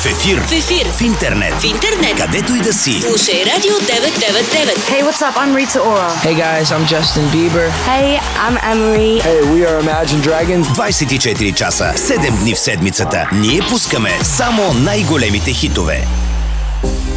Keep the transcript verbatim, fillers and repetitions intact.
ефир. В ефир. В интернет. В интернет. Където и да си. Слушай Радио деветстотин деветдесет и девет. Hey, what's up? I'm Rita Ora. Hey guys, I'm Justin Bieber. Hey, I'm Emery. Hey, we are Imagine Dragons. двайсет и четири часа, седем дни в седмицата. Ние пускаме само най-големите хитове.